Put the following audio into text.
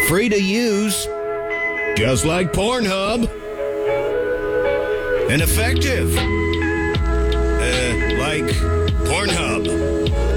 Free to use, just like Pornhub. And effective, like Pornhub.